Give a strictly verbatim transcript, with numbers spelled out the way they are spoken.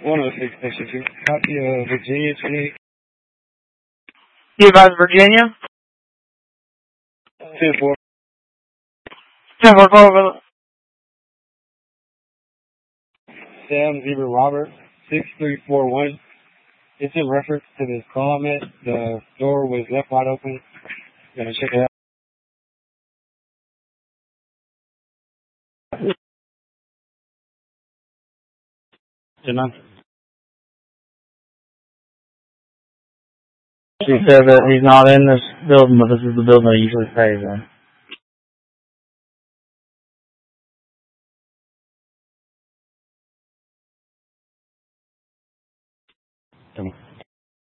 one oh six, section two. Copy of Virginia twenty-eight. You advise Virginia? ten four. ten four, over. Sam Zebra Robert, six three four one. It's in reference to this call I met. The door was left wide open. Gonna check it out. Yeah, man. She said that he's not in this building, but this is the building he usually stays in.